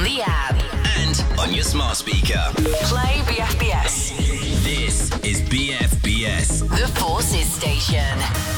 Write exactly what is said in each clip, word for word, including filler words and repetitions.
on the app and on your smart speaker. Play B F B S. This is B F B S, The Forces Station.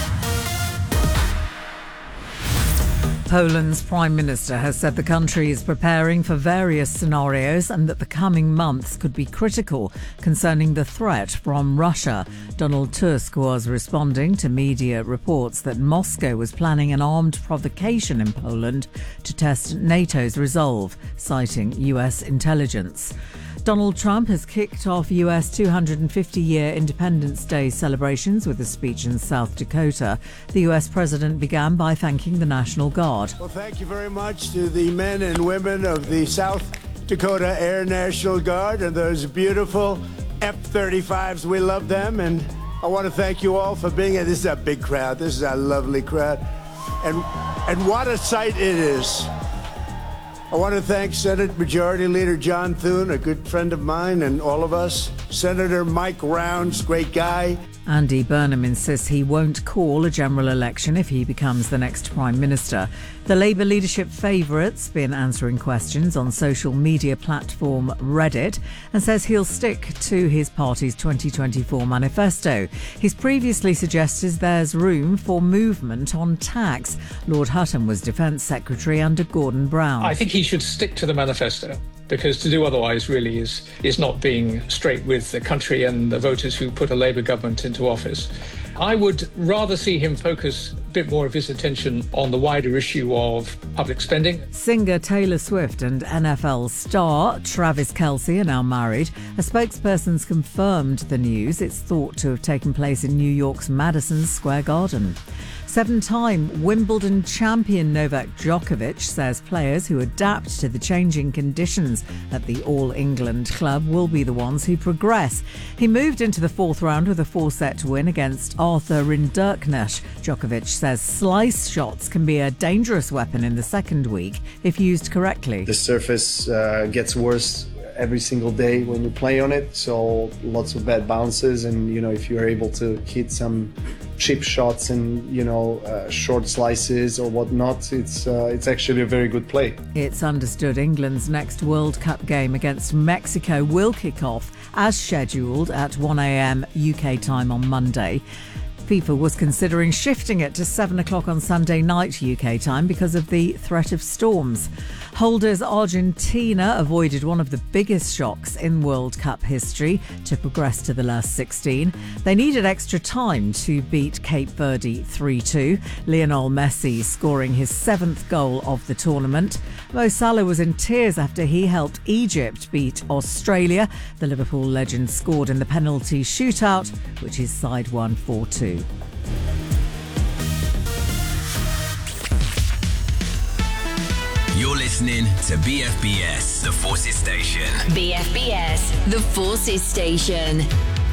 Poland's Prime Minister has said the country is preparing for various scenarios and that the coming months could be critical concerning the threat from Russia. Donald Tusk was responding to media reports that Moscow was planning an armed provocation in Poland to test NATO's resolve, citing U S intelligence. Donald Trump has kicked off U S two hundred fifty year Independence Day celebrations with a speech in South Dakota. The U S president began by thanking the National Guard. Well, thank you very much to the men and women of the South Dakota Air National Guard and those beautiful F thirty-fives. We love them, and I want to thank you all for being here. This is a big crowd. This is a lovely crowd, and and what a sight it is. I want to thank Senate Majority Leader John Thune, a good friend of mine, and all of us. Senator Mike Rounds, great guy. Andy Burnham insists he won't call a general election if he becomes the next Prime Minister. The Labour leadership favourite's been answering questions on social media platform Reddit and says he'll stick to his party's twenty twenty-four manifesto. He's previously suggested there's room for movement on tax. Lord Hutton was Defence Secretary under Gordon Brown. I think he should stick to the manifesto, because to do otherwise really is is not being straight with the country and the voters who put a Labour government into office. I would rather see him focus a bit more of his attention on the wider issue of public spending. Singer Taylor Swift and N F L star Travis Kelce are now married. A spokesperson's confirmed the news. It's thought to have taken place in New York's Madison Square Garden. Seven-time Wimbledon champion Novak Djokovic says players who adapt to the changing conditions at the All England club will be the ones who progress. He moved into the fourth round with a four-set win against Arthur Rinderknecht. Djokovic says slice shots can be a dangerous weapon in the second week if used correctly. The surface uh, gets worse every single day when you play on it, so lots of bad bounces, and you know, if you're able to hit some chip shots and you know uh, short slices or whatnot, it's uh, it's actually a very good play. It's understood England's next World Cup game against Mexico will kick off as scheduled at one a.m. U K time on Monday. FIFA was considering shifting it to seven o'clock on Sunday night U K time because of the threat of storms. Holders Argentina avoided one of the biggest shocks in World Cup history to progress to the last sixteen. They needed extra time to beat Cape Verde three two. Lionel Messi scoring his seventh goal of the tournament. Mo Salah was in tears after he helped Egypt beat Australia. The Liverpool legend scored in the penalty shootout, which his side won four two. You're listening to B F B S, The Forces Station. B F B S, The Forces Station.